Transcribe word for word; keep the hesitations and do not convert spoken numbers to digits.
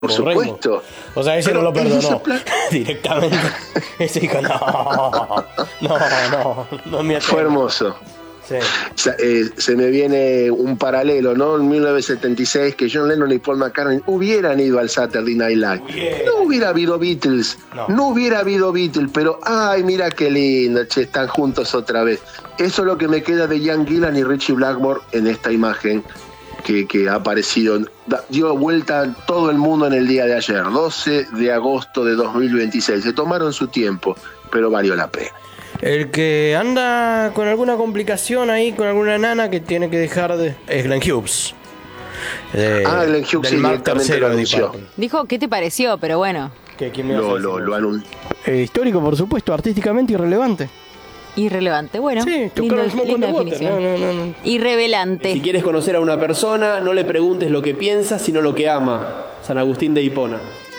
por Con Rainbow. supuesto. O sea, ese Pero no lo él hizo perdonó plan- directamente. Ese dijo, no, no, no, no me Fue atrevo. hermoso. Sí. Se, eh, se me viene un paralelo, ¿no? En mil novecientos setenta y seis, que John Lennon y Paul McCartney hubieran ido al Saturday Night Live. Hubiera. No hubiera habido Beatles, No. no. hubiera habido Beatles, pero ay, mira qué lindo, che, están juntos otra vez. Eso es lo que me queda de Ian Gillan y Richie Blackmore en esta imagen que, que ha aparecido. Da- dio vuelta a todo el mundo en el día de ayer, doce de agosto de dos mil veintiséis. Se tomaron su tiempo, pero valió la pena. El que anda con alguna complicación ahí, con alguna nana que tiene que dejar de... es Glenn Hughes. De- Ah, Glenn Hughes del Mark directamente tercero lo de anunció. Deep Purple. Dijo, ¿qué te pareció? Pero bueno, ¿Qué- quién me vas a Lo, decir lo, vos? lo anunció. Eh, histórico, por supuesto, artísticamente irrelevante. irrelevante. Bueno, Sí, lindo- tocaron Smoke on linda the Water. definición. No, no, no, no. Irrevelante. Si quieres conocer a una persona, no le preguntes lo que piensa, sino lo que ama. San Agustín de Hipona.